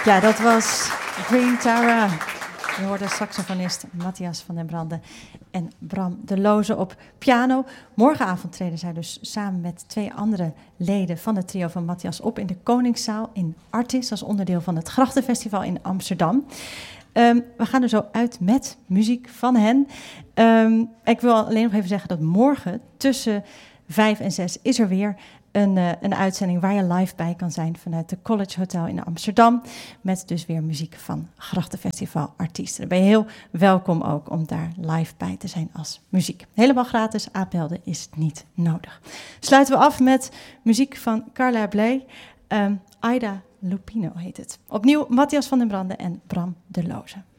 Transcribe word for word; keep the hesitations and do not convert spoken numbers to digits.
Ja, dat was Green Tara. Je hoorde saxofonist Matthias van den Brande en Bram de Loze op piano. Morgenavond treden zij dus samen met twee andere leden van het trio van Matthias op in de Koningszaal in Artis, als onderdeel van het Grachtenfestival in Amsterdam. Um, we gaan er zo uit met muziek van hen. Um, ik wil alleen nog even zeggen dat morgen tussen vijf en zes is er weer Een, uh, een uitzending waar je live bij kan zijn vanuit de College Hotel in Amsterdam. Met dus weer muziek van Grachtenfestival artiesten. Dan ben je heel welkom ook om daar live bij te zijn als muziek. Helemaal gratis, aanmelden is niet nodig. Sluiten we af met muziek van Carla Bley. Um, Aida Lupino heet het. Opnieuw Matthias van den Brande en Bram de Loze.